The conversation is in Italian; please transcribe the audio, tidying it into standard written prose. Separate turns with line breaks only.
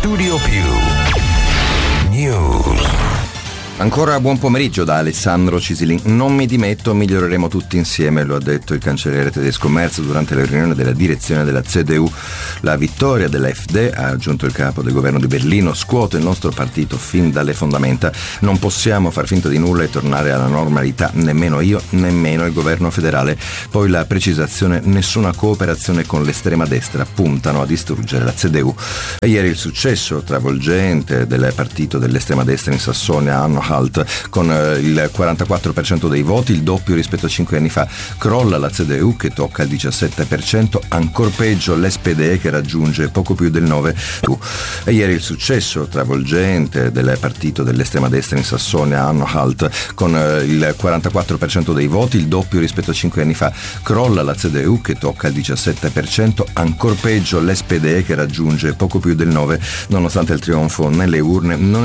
Studio Più News.
Ancora buon pomeriggio da Alessandro Cisilin. Non mi dimetto, miglioreremo tutti insieme, lo ha detto il cancelliere tedesco Merz durante la riunione della direzione della CDU. La vittoria dell'AfD, ha aggiunto il capo del governo di Berlino, scuote il nostro partito fin dalle fondamenta. Non possiamo far finta di nulla e tornare alla normalità, nemmeno io, nemmeno il governo federale. Poi la precisazione: nessuna cooperazione con l'estrema destra, puntano a distruggere la CDU. E ieri il successo travolgente del partito dell'estrema destra in Sassonia, Anhalt, con il 44% dei voti, il doppio rispetto a 5 anni fa. Crolla la CDU che tocca il 17%, ancor peggio l'SPD che raggiunge poco più del 9%. E ieri il successo travolgente del partito dell'estrema destra in Sassonia, Anhalt, con il 44% dei voti, il doppio rispetto a 5 anni fa. Crolla la CDU che tocca il 17%, ancor peggio l'SPD che raggiunge poco più del 9%, nonostante il trionfo nelle urne. Non